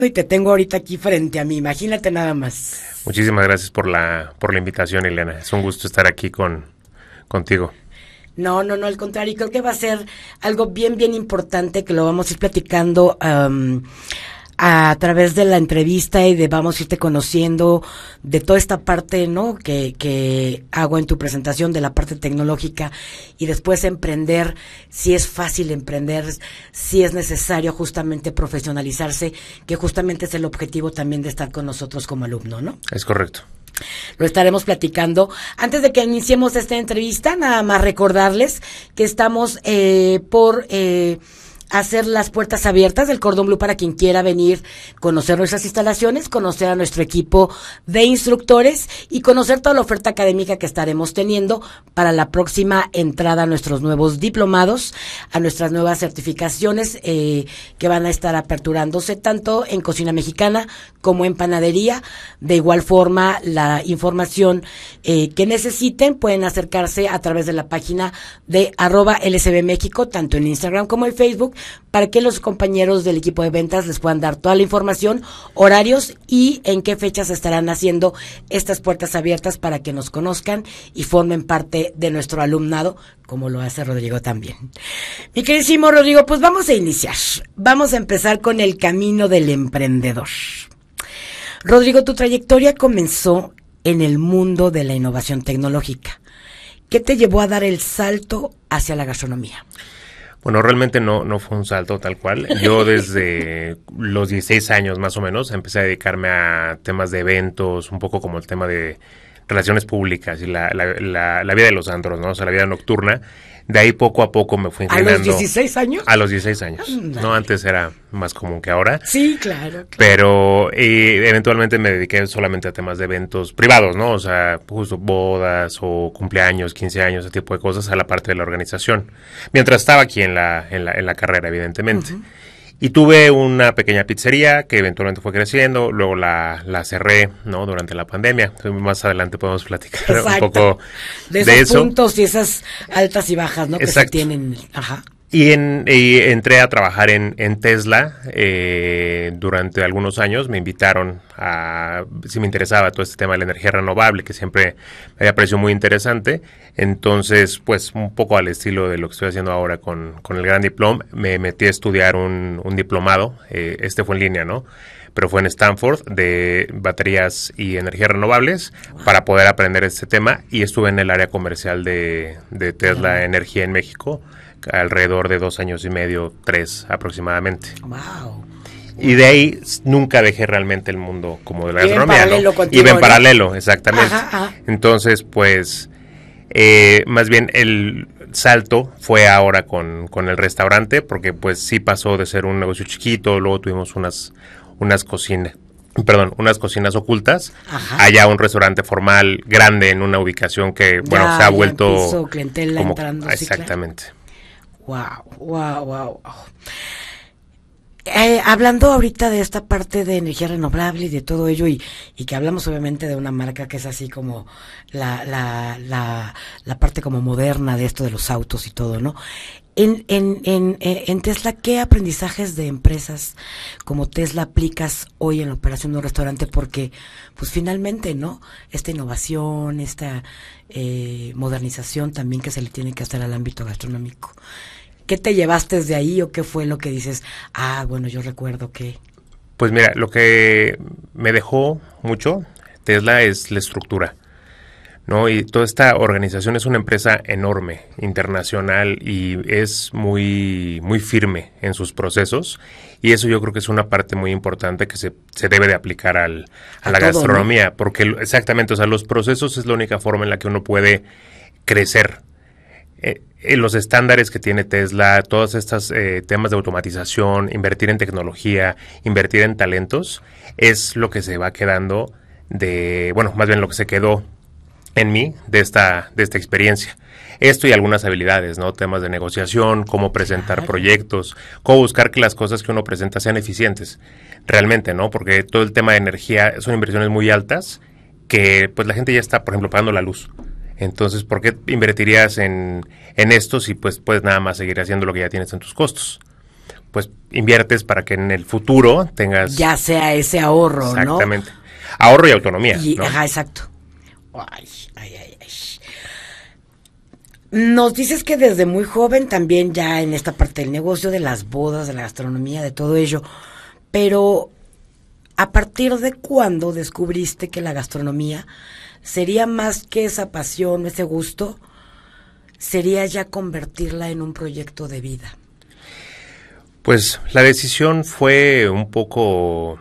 y te tengo ahorita aquí frente a mí, imagínate nada más. Muchísimas gracias por la invitación, Ileana. Es un gusto estar aquí contigo. No, al contrario, creo que va a ser algo bien importante que lo vamos a ir platicando a través de la entrevista y vamos a irte conociendo de toda esta parte, ¿no? Que hago en tu presentación de la parte tecnológica y después emprender, si es fácil emprender, si es necesario justamente profesionalizarse, que justamente es el objetivo también de estar con nosotros como alumno, ¿no? Es correcto. Lo estaremos platicando. Antes de que iniciemos esta entrevista, nada más recordarles que estamos por hacer las puertas abiertas del Cordón Blue para quien quiera venir, conocer nuestras instalaciones, conocer a nuestro equipo de instructores y conocer toda la oferta académica que estaremos teniendo para la próxima entrada a nuestros nuevos diplomados, a nuestras nuevas certificaciones que van a estar aperturándose tanto en cocina mexicana como en panadería. De igual forma, la información que necesiten pueden acercarse a través de la página de @LSB-México, tanto en Instagram como en Facebook, para que los compañeros del equipo de ventas les puedan dar toda la información, horarios y en qué fechas estarán haciendo estas puertas abiertas para que nos conozcan y formen parte de nuestro alumnado, como lo hace Rodrigo también. Mi queridísimo Rodrigo, pues vamos a iniciar. Vamos a empezar con el camino del emprendedor. Rodrigo, tu trayectoria comenzó en el mundo de la innovación tecnológica. ¿Qué te llevó a dar el salto hacia la gastronomía? Bueno, realmente no fue un salto tal cual. Yo desde los 16 años más o menos empecé a dedicarme a temas de eventos, un poco como el tema de relaciones públicas y la vida de los antros, ¿no? O sea, la vida nocturna. De ahí poco a poco me fui inclinando. ¿A los 16 años? A los 16 años. No, antes era más común que ahora. Sí, claro. Pero eventualmente me dediqué solamente a temas de eventos privados, ¿no? O sea, justo bodas o cumpleaños, 15 años, ese tipo de cosas, a la parte de la organización. Mientras estaba aquí en la carrera, evidentemente. Uh-huh. Y tuve una pequeña pizzería que eventualmente fue creciendo, luego la cerré, ¿no? Durante la pandemia. Más adelante podemos platicar un poco de esos puntos y esas altas y bajas, ¿no? Exacto. Que se tienen. Ajá. Y entré a trabajar en Tesla durante algunos años. Me invitaron si me interesaba todo este tema de la energía renovable, que siempre me había parecido muy interesante. Entonces, pues un poco al estilo de lo que estoy haciendo ahora con el Gran Diploma, me metí a estudiar un diplomado. Fue en línea, ¿no? Pero fue en Stanford, de baterías y energías renovables, para poder aprender este tema. Y estuve en el área comercial de Tesla Energía en México, alrededor de 2 años y medio, 3 aproximadamente. Wow. Y de ahí nunca dejé realmente el mundo como de la gastronomía, ¿no? Contigo, iba en paralelo, exactamente. Ajá. Entonces, pues, más bien el salto fue ahora con el restaurante, porque pues sí pasó de ser un negocio chiquito, luego tuvimos unas cocinas ocultas. Ajá. Allá un restaurante formal grande en una ubicación que, se ha vuelto clientela como, entrando. Exactamente. Wow. Hablando ahorita de esta parte de energía renovable y de todo ello, y que hablamos obviamente de una marca que es así como la parte como moderna de esto de los autos y todo, ¿no? En Tesla, ¿qué aprendizajes de empresas como Tesla aplicas hoy en la operación de un restaurante? Porque, pues finalmente, ¿no? Esta innovación, esta modernización también que se le tiene que hacer al ámbito gastronómico. ¿Qué te llevaste desde ahí o qué fue lo que dices? Bueno, yo recuerdo que... Pues mira, lo que me dejó mucho Tesla es la estructura, ¿no? Y toda esta organización es una empresa enorme, internacional, y es muy, muy firme en sus procesos, y eso yo creo que es una parte muy importante que se debe de aplicar a la todo, gastronomía, ¿no? Porque exactamente, o sea, los procesos es la única forma en la que uno puede crecer. Los estándares que tiene Tesla, todos estos temas de automatización, invertir en tecnología, invertir en talentos, es lo que se va quedando más bien lo que se quedó en mí de esta experiencia. Esto y algunas habilidades, ¿no? Temas de negociación, cómo presentar proyectos, cómo buscar que las cosas que uno presenta sean eficientes, realmente, ¿no? Porque todo el tema de energía son inversiones muy altas que, pues, la gente ya está, por ejemplo, pagando la luz. Entonces, ¿por qué invertirías en esto si pues puedes nada más seguir haciendo lo que ya tienes en tus costos? pues inviertes para que en el futuro tengas... Ya sea ese ahorro, exactamente. ¿No? Ahorro y autonomía, ¿no? Ajá, exacto. Ay. Nos dices que desde muy joven también ya en esta parte del negocio, de las bodas, de la gastronomía, de todo ello, pero ¿a partir de cuándo descubriste que la gastronomía sería más que esa pasión, ese gusto, sería ya convertirla en un proyecto de vida? Pues la decisión fue un poco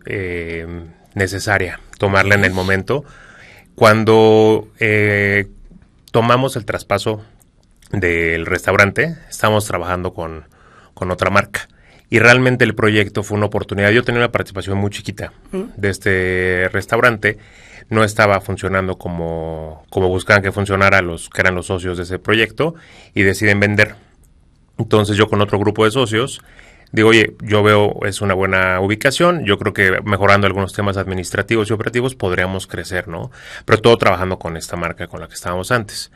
necesaria tomarla en el momento. Cuando tomamos el traspaso del restaurante, estábamos trabajando con otra marca. Y realmente el proyecto fue una oportunidad. Yo tenía una participación muy chiquita de este restaurante. No estaba funcionando como buscaban que funcionara los que eran los socios de ese proyecto y deciden vender. Entonces yo con otro grupo de socios digo, oye, yo veo es una buena ubicación, yo creo que mejorando algunos temas administrativos y operativos podríamos crecer, ¿no? Pero todo trabajando con esta marca con la que estábamos antes.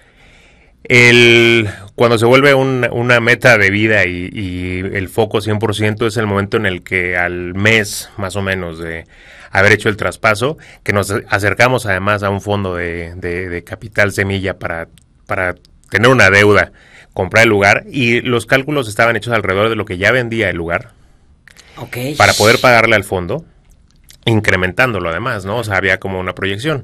Cuando se vuelve una meta de vida y el foco 100% es el momento en el que al mes más o menos de haber hecho el traspaso, que nos acercamos además a un fondo de capital semilla para tener una deuda, comprar el lugar, y los cálculos estaban hechos alrededor de lo que ya vendía el lugar, okay, para poder pagarle al fondo, incrementándolo además, ¿no? O sea, había como una proyección.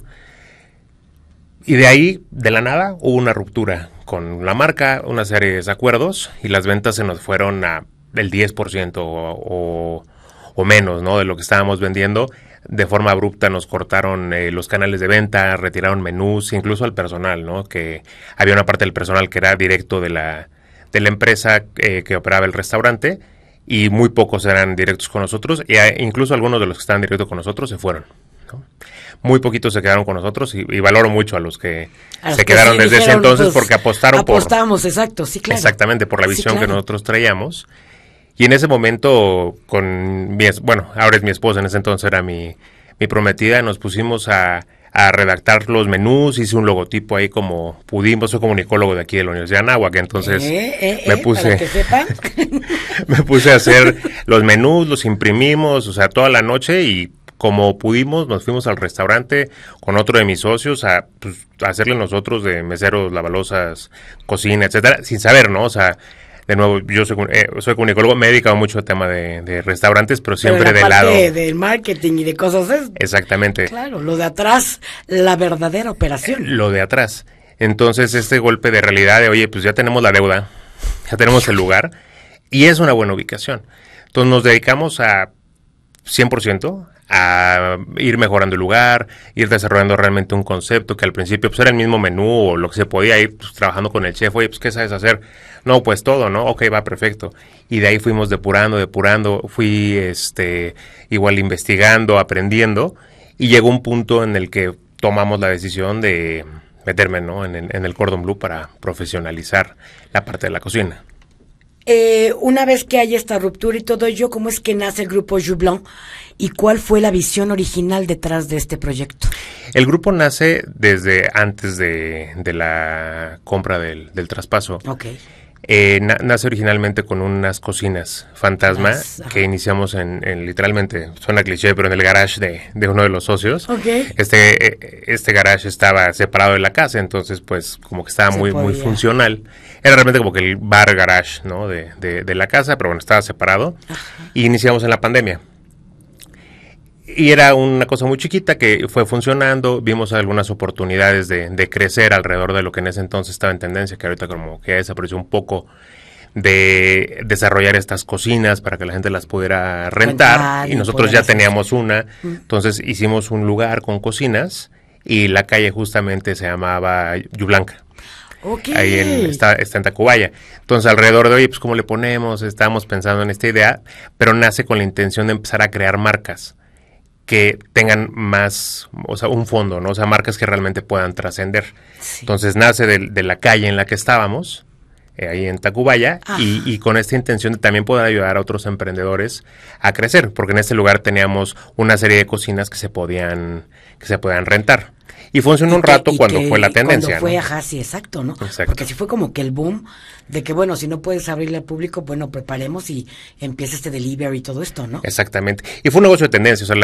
Y de ahí, de la nada, hubo una ruptura con la marca, una serie de desacuerdos, y las ventas se nos fueron a el 10% o menos, ¿no? De lo que estábamos vendiendo. De forma abrupta nos cortaron los canales de venta, retiraron menús, incluso al personal, ¿no? Que había una parte del personal que era directo de la empresa que operaba el restaurante, y muy pocos eran directos con nosotros, e incluso algunos de los que estaban directos con nosotros se fueron, ¿no? Muy poquitos se quedaron con nosotros, y valoro mucho a los que se quedaron sí, desde ese entonces, pues, porque apostamos, exacto, sí, claro. Exactamente, por la visión sí, claro, que nosotros traíamos. Y en ese momento, ahora es mi esposa, en ese entonces era mi prometida, nos pusimos a redactar los menús, hice un logotipo ahí como pudimos, soy comunicólogo de aquí de la Universidad de Anáhuac, entonces me puse a hacer los menús, los imprimimos, o sea, toda la noche, y como pudimos nos fuimos al restaurante con otro de mis socios a hacerle nosotros de meseros, lavalosas, cocina, etcétera, sin saber, ¿no? O sea, de nuevo, yo soy comunicólogo, me he dedicado mucho al tema de restaurantes, pero siempre del lado del marketing y de cosas. Exactamente. Claro, lo de atrás, la verdadera operación. Lo de atrás. Entonces, este golpe de realidad de, oye, pues ya tenemos la deuda, ya tenemos el lugar, y es una buena ubicación. Entonces, nos dedicamos a 100% a ir mejorando el lugar, ir desarrollando realmente un concepto que al principio pues era el mismo menú o lo que se podía ir pues, trabajando con el chef. Oye, pues ¿qué sabes hacer? No, pues todo, ¿no? Ok, va, perfecto. Y de ahí fuimos depurando, fui igual investigando, aprendiendo, y llegó un punto en el que tomamos la decisión de meterme, ¿no? en el Cordon Bleu para profesionalizar la parte de la cocina. Una vez que hay esta ruptura y todo ello, ¿cómo es que nace el grupo Jus Blanc? ¿Y cuál fue la visión original detrás de este proyecto? El grupo nace desde antes de la compra del traspaso. Okay. Nace originalmente con unas cocinas fantasma que iniciamos en literalmente, suena cliché, pero en el garage de uno de los socios. Okay. Este garage estaba separado de la casa, entonces pues como que estaba muy funcional. Era realmente como que el bar garage, ¿no? de la casa, pero bueno, estaba separado. Ajá. Y iniciamos en la pandemia. Y era una cosa muy chiquita que fue funcionando, vimos algunas oportunidades de crecer alrededor de lo que en ese entonces estaba en tendencia, que ahorita como que ya desapareció un poco, de desarrollar estas cocinas para que la gente las pudiera rentar, y nosotros ya teníamos una, entonces hicimos un lugar con cocinas, y la calle justamente se llamaba Jus Blanc. Okay. Ahí está en Tacubaya. Entonces alrededor de, oye, pues ¿cómo le ponemos? Estábamos pensando en esta idea, pero nace con la intención de empezar a crear marcas que tengan más, o sea, un fondo, ¿no? O sea, marcas que realmente puedan trascender. Sí. Entonces nace de la calle en la que estábamos, ahí en Tacubaya, y con esta intención de también poder ayudar a otros emprendedores a crecer, porque en este lugar teníamos una serie de cocinas que se podían rentar. Y funcionó un rato cuando fue la tendencia, cuando fue, ¿no? ajá, sí, exacto, ¿no? Exacto. Porque sí fue como que el boom de que, bueno, si no puedes abrirle al público, bueno, preparemos y empieza este delivery y todo esto, ¿no? Exactamente. Y fue un negocio de tendencia, o sea,